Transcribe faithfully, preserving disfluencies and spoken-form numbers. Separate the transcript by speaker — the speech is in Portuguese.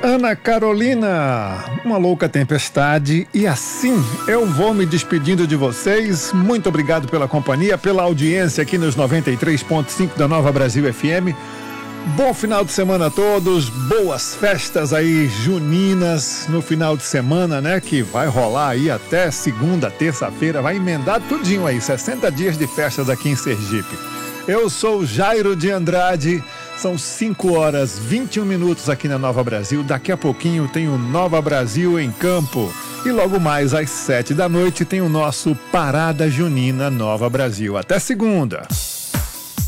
Speaker 1: Ana Carolina, uma louca tempestade, e assim eu vou me despedindo de vocês. Muito obrigado pela companhia, pela audiência aqui nos noventa e três ponto cinco da Nova Brasil F M. Bom final de semana a todos, boas festas aí juninas no final de semana, né? Que vai rolar aí até segunda, terça-feira, vai emendar tudinho aí, sessenta dias de festas aqui em Sergipe. Eu sou Jairo de Andrade, são cinco horas e vinte e um minutos aqui na Nova Brasil. Daqui a pouquinho tem o Nova Brasil em Campo. E logo mais às sete da noite tem o nosso Parada Junina Nova Brasil. Até segunda!